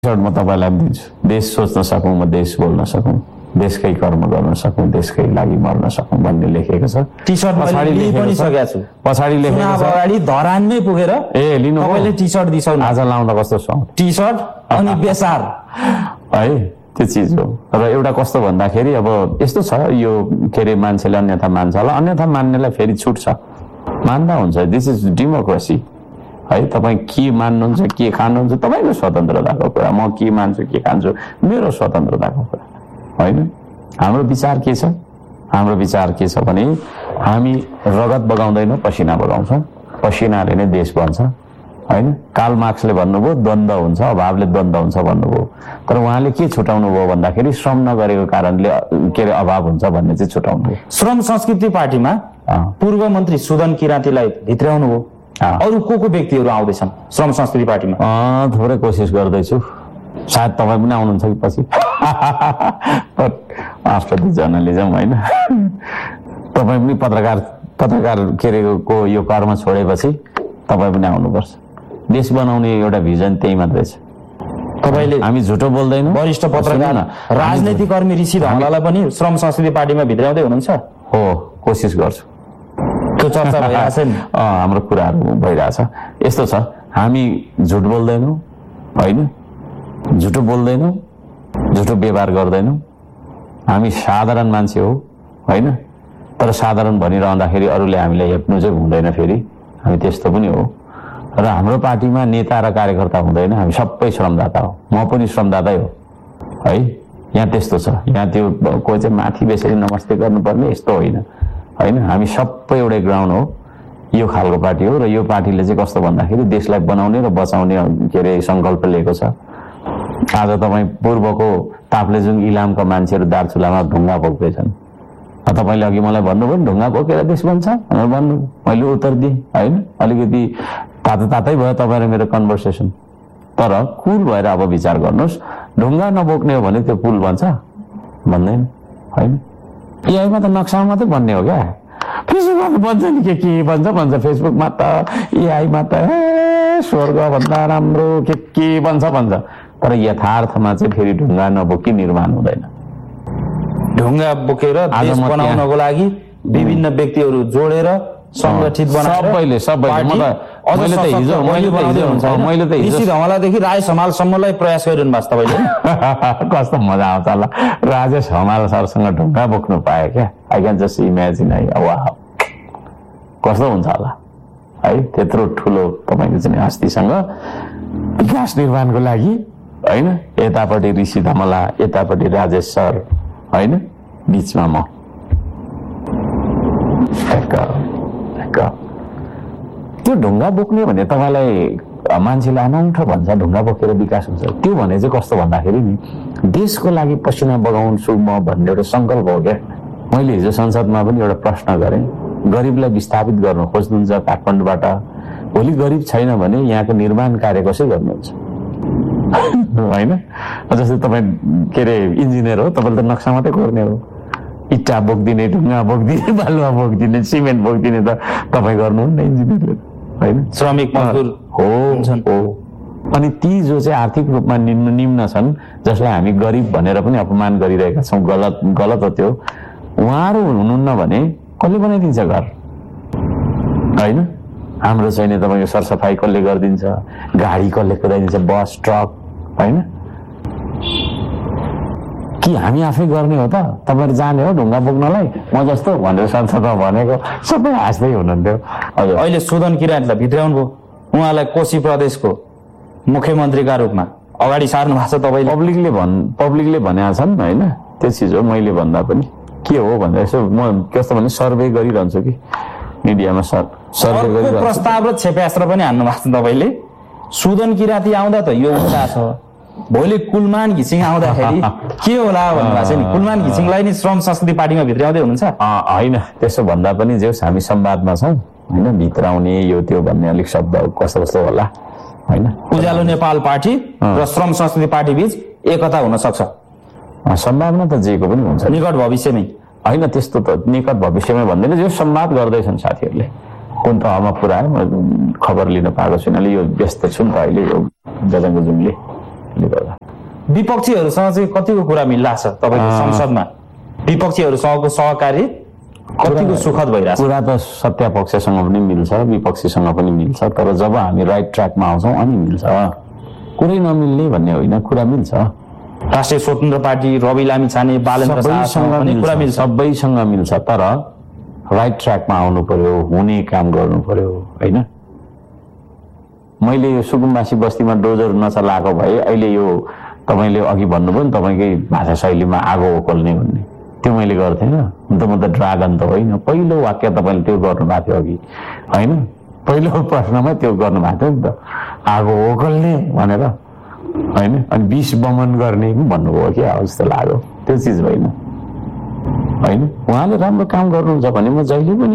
म तपाईँलाई दिन्छु, देश सोच्न सकौँ, म देश बोल्न सकौँ, देशकै कर्म गर्न सकौँ, देशकै लागि मर्न सकौँ भन्ने लेखेको छ। टी सर्ट पछाडि पनि सकेको छु, पछाडि लेखेको छ अगाडि धरानमै पुगेर लिनु तपाईँले टी सर्ट दिसाउनु, आज लाउँदा कस्तो छ टी सर्ट अनि बेसार है त्यो चिज हो। र एउटा कस्तो भन्दाखेरि अब यस्तो छ, यो के अरे मान्छेले अन्यथा मान्छ होला, अन्यथा मान्नेलाई फेरि छुट छ, मान्दा हुन्छ। दिस इज डेमोक्रेसी है। तपाईँ के मान्नुहुन्छ, के खानुहुन्छ, तपाईँको स्वतन्त्रताको कुरा। म के मान्छु, के खान्छु, मेरो स्वतन्त्रताको कुरा होइन। हाम्रो विचार के छ? हाम्रो विचार के छ भने हामी रगत बगाउँदैनौँ, पसिना बगाउँछौँ। पसिनाले नै देश बन्छ होइन। कार्ल मार्क्सले भन्नुभयो द्वन्द्व हुन्छ, अभावले द्वन्द्व हुन्छ भन्नुभयो। तर उहाँले के छुटाउनु भयो भन्दाखेरि श्रम नगरेको कारणले के अरे अभाव हुन्छ भन्ने चाहिँ छुटाउनु भयो। श्रम संस्कृति पार्टीमा पूर्व मन्त्री सुदन किराँतीलाई भित्राउनु भयो। अरू को व्यक्तिहरू आउँदैछन् श्रम संस्कृति पार्टीमा? थोरै कोसिस गर्दैछु, सायद तपाईँ पनि आउनुहुन्छ कि पछि। आफ्टर द जर्नलिजम होइन, तपाईँ पनि पत्रकार के अरे को यो कर्म छोडेपछि तपाईँ पनि आउनुपर्छ। देश बनाउने एउटा भिजन त्यही मात्रै छ। तपाईँले, हामी झुटो बोल्दैनौँ। वरिष्ठ पत्रकार राजनीतिक कर्मी ऋषि धमलालाई पनि श्रम संस्कृति पार्टीमा भित्राउँदै हुनुहुन्छ? हो, कोसिस गर्छु। त्यो चर्चा भइरहेछ नि, हाम्रो कुराहरू भइरहेछ। यस्तो छ, हामी झुट बोल्दैनौँ होइन, झुटो बोल्दैनौँ, झुटो व्यवहार गर्दैनौँ। हामी साधारण मान्छे हो होइन, तर साधारण भनिरहँदाखेरि अरूले हामीलाई हेप्नु चाहिँ हुँदैन। फेरि हामी त्यस्तो पनि हो। र हाम्रो पार्टीमा नेता र कार्यकर्ता हुँदैन, हामी सबै श्रमदाता हो। म पनि श्रमदातै हो है। यहाँ त्यस्तो छ, यहाँ त्यो कोही चाहिँ माथि बेसरी नमस्ते गर्नुपर्ने यस्तो होइन होइन। हामी सबै एउटै ग्राउन्ड हो, यो खालको पार्टी हो। र यो पार्टीले चाहिँ कस्तो भन्दाखेरि देशलाई बनाउने र बचाउने के अरे सङ्कल्प लिएको छ। आज तपाईँ पूर्वको ताप्लेजुङ इलामका मान्छेहरू दार्चुलामा ढुङ्गा बोक्दैछन्। तपाईँले अघि मलाई भन्नुभयो नि ढुङ्गा बोकेर देश बन्छ भनेर भन्नु, मैले उत्तर दिएँ होइन। अलिकति तातै भयो तपाईँ र मेरो कन्भर्सेसन। तर कुल भएर अब विचार गर्नुहोस्, ढुङ्गा नबोक्ने हो भने त्यो पुल बन्छ? भन्दैन होइन। एआईमा त नक्सामा मात्रै बन्ने हो क्या। फेसबुकमा त बन्छ नि, के बन्छ फेसबुकमा त, एआईमा त स्वर्ग भन्दा राम्रो के बन्छ। तर यथार्थमा चाहिँ फेरि ढुङ्गा नबोकी निर्माण हुँदैन। ढुङ्गा बोकेर देश बनाउनको लागि विभिन्न व्यक्तिहरू जोडेर संगठित बनाएर ऋषि धमलादेखि राजेश हमालसम्मलाई प्रयास गरिरहनु भएको तपाईँले। कस्तो मजा आउँछ होला राजेश हमाल सरसँग ढुङ्गा बोक्नु पाए क्या। आई क्यान जस्ट इमेजिन है, वाह कस्तो हुन्छ होला है। त्यत्रो ठुलो तपाईँको चाहिँ हस्तीसँग विकास निर्माणको लागि होइन, यतापट्टि ऋषि धमला, यतापट्टि राजेश सर होइन, बिचमा म। त्यो ढुङ्गा बोक्ने भने तपाईँलाई मान्छेले अनौठो भन्छ, ढुङ्गा बोकेर विकास हुन्छ। त्यो भने चाहिँ कस्तो भन्दाखेरि नि, देशको लागि पसिना बगाउँछु म भन्ने एउटा सङ्कल्प हो क्या। मैले हिजो संसदमा पनि एउटा प्रश्न गरेँ, गरिबलाई विस्थापित गर्नु खोज्नुहुन्छ काठमाडौँबाट, भोलि गरिब छैन भने यहाँको निर्माण कार्य कसै गर्नुहुन्छ होइन। जस्तै तपाईँ के अरे इन्जिनियर हो, तपाईँले त नक्सा मात्रै कोर्ने हो। इट्टा बोकिदिने, ढुङ्गा बोकिदिने, बालुवा बोकिदिने, सिमेन्ट बोकिदिने त तपाईँ गर्नुहुन्न इन्जिनियरले होइन। श्रमिक मजदुर हो। अनि ती जो चाहिँ आर्थिक रूपमा निम्न छन्, जसलाई हामी गरिब भनेर पनि अपमान गरिरहेका छौँ, गलत हो त्यो। उहाँहरू हुनुहुन्न भने कसले बनाइदिन्छ घर होइन। हाम्रो चाहिँ तपाईँको सरसफाइ कसले गरिदिन्छ, गाडी कसले कुदाइदिन्छ, बस ट्रक होइन। कि हामी आफै गर्ने हो त? तपाईँहरू जाने हो ढुङ्गा बोक्नलाई म जस्तो भनेर संसदमा भनेको सबै हाँस्दै हुनुहुन्थ्यो। हजुर, अहिले सुदन किराँतीलाई भित्राउनु भयो, उहाँलाई कोशी प्रदेशको मुख्यमन्त्रीका रूपमा अगाडि सार्नु भएको छ तपाईँले। पब्लिकले भनेका छन् होइन, त्यो चिज हो। मैले भन्दा पनि के हो भन्दा यसो म कस्तो भने सर्वे गरिरहन्छु कि मिडियामा, सर्वे गरिरहन्छु। प्रस्ताव र क्षेप्यास्त्र पनि हान्नु भएको छ तपाईँले। सुदन किराँती आउँदा त यो हुँदा छ, भोलि कुलमान घिसिङ आउँदाखेरि के होला भन्नुभएको छ नि। कुलमान घिसिङलाई नि श्रम संस्कृति पार्टीमा भित्राउँदै हुनुहुन्छ? होइन, त्यसो भन्दा पनि जे हामी संवादमा छौँ होइन, भित्राउने यो त्यो भन्ने अलिक शब्द कस्तो होला होइन। उज्यालो नेपाल पार्टी र श्रम संस्कृति पार्टी बीच एकता हुन सक्छ? सम्भावना त जेको पनि हुन्छ, निकट भविष्यमै होइन। त्यस्तो त निकट भविष्यमै भन्दैन, जो संवाद गर्दैछन् साथीहरूले। कुन तहमा पुऱ्यायो खबर लिन पाएको छुइनँ, यो व्यस्त छु नि त अहिले यो जजङ्ग जुङले त्यसले गर्दा विपक्षीहरूसँग चाहिँ कतिको कुरा मिल्ला छ तपाईँको संसदमा विपक्षीहरूसँगको सहकार्य कतिको सुखद भइरहेछ कुरा त सत्तापक्षसँग पनि मिल्छ विपक्षीसँग पनि मिल्छ तर जब हामी राइट ट्र्याकमा आउँछौँ अनि मिल्छ कुरै नमिल्ने भन्ने होइन कुरा मिल्छ राष्ट्रिय स्वतन्त्र पार्टी रवि लामिछाने बालेन्द्र शाहसँग पनि कुरा मिल्छ सबैसँग मिल्छ तर राइट ट्र्याकमा आउनु पर्यो हुने काम गर्नु पर्यो होइन मैले यो सुकुम्बासी बस्तीमा डोजर नचलाएको भए अहिले यो तपाईँले अघि भन्नुभयो नि तपाईँकै भाषा शैलीमा आगो ओकल्ने भन्ने त्यो मैले गर्थेँ म त ड्रागन त होइन पहिलो वाक्य तपाईँले त्यो गर्नुभएको थियो अघि होइन पहिलो प्रश्नमा त्यो गर्नुभएको थियो नि त आगो ओकल्ने भनेर होइन अनि विष बमन गर्ने भन्नुभयो कि अब जस्तो लाग्यो त्यो चिज होइन होइन उहाँले राम्रो काम गर्नुहुन्छ भने म जहिले पनि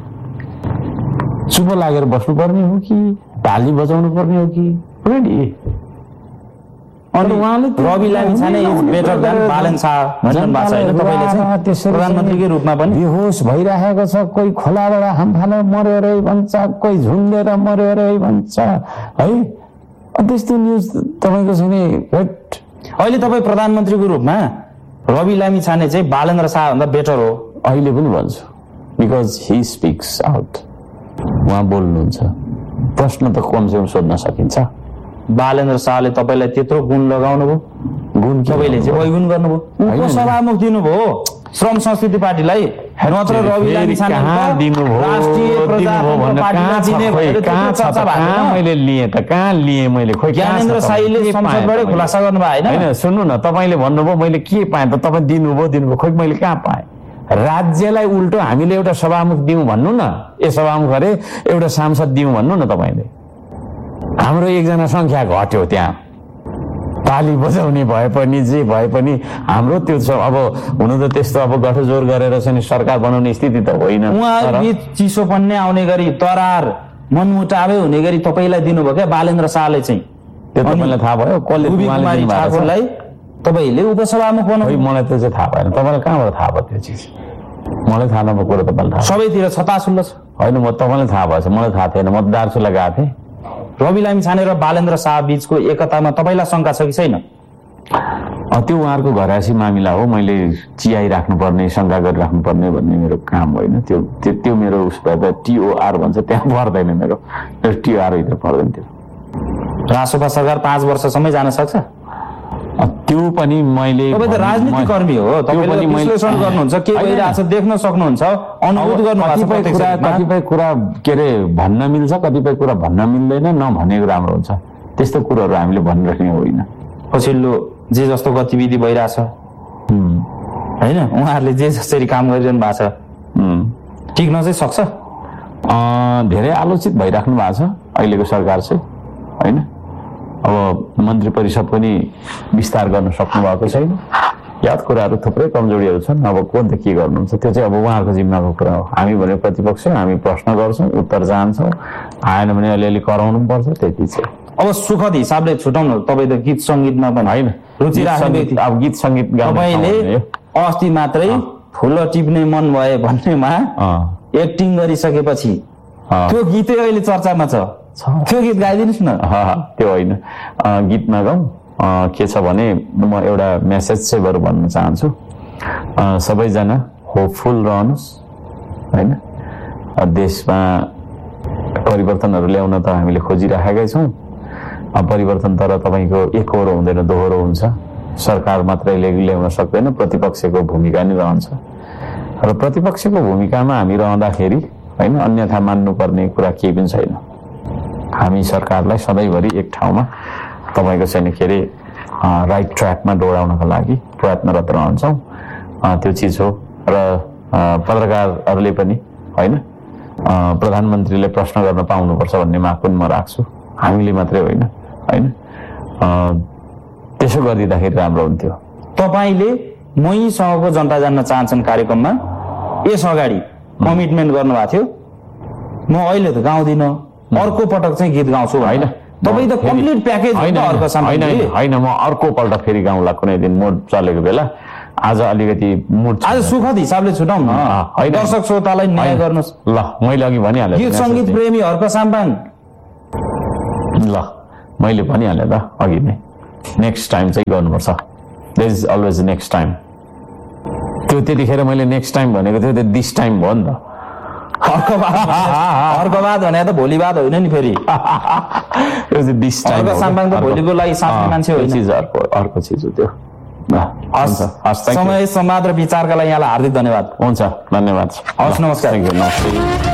चुप लागेर बस्नुपर्ने हो कि ताली बजाउनु पर्ने हो कि रेडी अनि उहाँले Rabi Lamichhane is better than Balendra Shah भन्नु भएको छ हैन तपाईले चाहिँ प्रधानमन्त्रीकै रूपमा पनि बेहोस भइरहेको छ कोही खोलाबाट हामफाले मर्यो रे भन्छ कोही झुन्डेर मर्यो रे भन्छ है त्यस्तो न्युज तपाईको छैन अहिले तपाईँ प्रधानमन्त्रीको रूपमा रवि लामिछाने चाहिँ बालेन्द्र शाह भन्दा बेटर हो अहिले पनि भन्छु बिकज ही स्पिक्स आउट उहाँ बोल्नुहुन्छ प्रश्न त कमसेकम सोध्न सकिन्छ बालेन्द्र शाहले तपाईँलाई त्यत्रो गुण लगाउनु भयो गुण तपाईँले चाहिँ वैगुण गर्नुभयो उपसभामुख दिनुभयो श्रम संस्कृति पार्टीलाई नत्र रवि लामिछाने मैले लिएँ त कहाँ लिएँ मैले खोइ ज्ञानेन्द्र शाहीले संसदबाटै खुलासा गर्नुभयो होइन सुन्नु न तपाईँले भन्नुभयो मैले के पाएँ त तपाईँ दिनुभयो खोइ मैले कहाँ पाएँ राज्यलाई उल्टो हामीले एउटा सभामुख दिउँ भन्नु न ए सभामुख अरे एउटा सांसद दिउँ भन्नु न तपाईँले हाम्रो एकजना संख्या घट्यो त्यहाँ ताली बजाउने भए पनि जे भए पनि हाम्रो त्यो छ अब हुन त त्यस्तो अब गठजोड गरेर चाहिँ सरकार बनाउने स्थिति त होइन उहाँबीच चिसो पन्ने आउने गरी तरार मनमुटावै हुने गरी तपाईँलाई दिनुभयो क्या बालेन्द्र शाहले चाहिँ त्यो तपाईँलाई थाहा भयो कसले ठाकुरलाई तपाईँले उपसभामुख बनाउनु मलाई त्यो चाहिँ थाहा भएन तपाईँलाई कहाँबाट थाहा भयो त्यो चिज मलाई थाहा नभएको कुरो तपाईँलाई थाहा सबैतिर छताछुल्लो छ होइन म तपाईँलाई थाहा भएछ मलाई थाहा थिएन म दार्चुला गएको थिएँ रवि लामिछाने र बालेन्द्र शाह बीचको एकतामा तपाईँलाई शङ्का छ कि छैन त्यो उहाँहरूको घरासी मामिला हो मैले चियाइ राख्नुपर्ने शङ्का गरिराख्नुपर्ने भन्ने मेरो काम होइन त्यो मेरो उसबाट टिओआर भन्छ त्यहाँ पर्दैन मेरो टिओआर भित्र पर्दैन त्यो रासोपा सरकार 5 वर्षसम्म जान सक्छ त्यो पनि मैले तपाईँ त राजनीतिक कर्मी हो तपाईँले विश्लेषण गर्नुहुन्छ के भइरहेछ देख्न सक्नुहुन्छ अनुभूत गर्नुहुन्छ कतिपय कुरा के अरे भन्न मिल्छ कतिपय कुरा भन्न मिल्दैन नभनेको राम्रो हुन्छ त्यस्तो कुराहरू हामीले भनिराख्ने होइन पछिल्लो जे जस्तो गतिविधि भइरहेछ होइन उहाँहरूले जे जसरी काम गरिरहनु भएको छ टिक्न चाहिँ सक्छ धेरै आलोचित भइराख्नु भएको छ अहिलेको सरकार चाहिँ होइन अब मन्त्री परिषद पनि विस्तार गर्न सक्नु भएको छैन याद कुराहरू थुप्रै कमजोरीहरू छन् अब को त के गर्नुहुन्छ त्यो चाहिँ अब उहाँहरूको जिम्माको कुरा हो हामी भने प्रतिपक्ष हामी प्रश्न गर्छौँ उत्तर जान्छौँ आएन भने अलिअलि कराउनु पनि पर्छ त्यति चाहिँ अब सुखद हिसाबले छुटाउनु तपाईँ त गीत सङ्गीतमा पनि होइन रुचि राख्ने अब गीत सङ्गीत तपाईँले अस्ति मात्रै फुल टिप्ने मन भए भन्नेमा एक्टिङ गरिसकेपछि त्यो गीतै अहिले चर्चामा छ त्यो गीत गाइदिनुहोस् न त्यो होइन गीत नगाउँ के छ भने म एउटा मेसेज चाहिँ बरु भन्न चाहन्छु सबैजना होपफुल रहनुहोस् होइन देशमा परिवर्तनहरू ल्याउन त हामीले खोजिराखेकै छौँ परिवर्तन तर तपाईँको एकहोरो हुँदैन दोहोरो हुन्छ सरकार मात्रैले ल्याउन सक्दैन प्रतिपक्षको भूमिका नै रहन्छ र प्रतिपक्षको भूमिकामा हामी रहँदाखेरि होइन अन्यथा मान्नुपर्ने कुरा केही पनि छैन हामी सरकारलाई सधैँभरि एक ठाउँमा तपाईँको चाहिँ के अरे राइट ट्र्याकमा दौडाउनको लागि प्रयत्नरत रहन्छौँ त्यो चिज हो र पत्रकारहरूले पनि होइन प्रधानमन्त्रीले प्रश्न गर्न पाउनुपर्छ भन्ने माग पनि म राख्छु हामीले मात्रै होइन होइन त्यसो गरिदिँदाखेरि राम्रो हुन्थ्यो तपाईँले मैसँगको जनता जान्न चाहन्छन् कार्यक्रममा यस अगाडि कमिटमेन्ट गर्नुभएको थियो म अहिले त गाउँदिनँ अर्को पटक चाहिँ गीत गाउँछु होइन तपाईँ त कम्प्लिट प्याकेज होइन म अर्को पल्ट फेरि गाउँला कुनै दिन मुड चलेको बेला आज अलिकति मुड आज सुखद हिसाबले छुटाउँ न दर्शक श्रोतालाई न्याय गर्नुहोस् ल मैले अघि भनिहालेँ गीत सङ्गीत प्रेमी हर्क साम्पाङ ल मैले भनिहालेँ त अघि नै नेक्स्ट टाइम चाहिँ गर्नुपर्छ। There is always next time. त्यो त्यतिखेर मैले नेक्स्ट टाइम भनेको थियो, त्यो दिस टाइम भयो नि त। अर्को बात भने त भोलि बात होइन नि फेरि। दिस टाइम सामान त भोलिको लागि साँच्ने मान्छे होइन, चिज अर्को चिज हो त्यो। समय, संवाद र विचारका लागि यहाँलाई हार्दिक धन्यवाद। हुन्छ, धन्यवाद। हस्, नमस्कार। नमस्ते।